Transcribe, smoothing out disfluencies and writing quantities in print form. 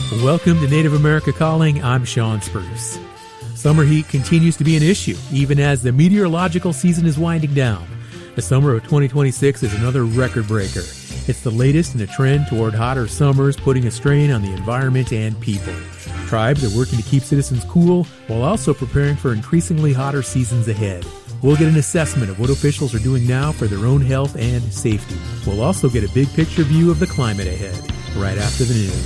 Welcome to Native America Calling. I'm Sean Spruce. Summer heat continues to be an issue, even as the meteorological season is winding down. The summer of 2026 is another record breaker. It's the latest in a trend toward hotter summers, putting a strain on the environment and people. Tribes are working to keep citizens cool while also preparing for increasingly hotter seasons ahead. We'll get an assessment of what officials are doing now for their own health and safety. We'll also get a big picture view of the climate ahead, right after the news.